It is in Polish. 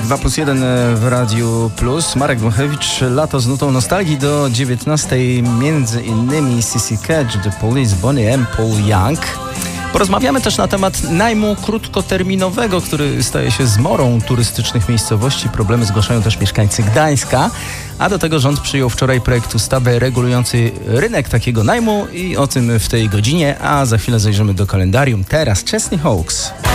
2+1 w Radiu Plus. Marek Wąchowicz, Lato z nutą nostalgii do 19:00. Między innymi CC Catch, The Police, Bonnie M, Paul Young. Porozmawiamy też na temat najmu krótkoterminowego, który staje się zmorą turystycznych miejscowości. Problemy zgłaszają też mieszkańcy Gdańska. A do tego rząd przyjął wczoraj projekt ustawy regulujący rynek takiego najmu i o tym w tej godzinie. A za chwilę zajrzymy do kalendarium. Teraz Chesney Hawkes.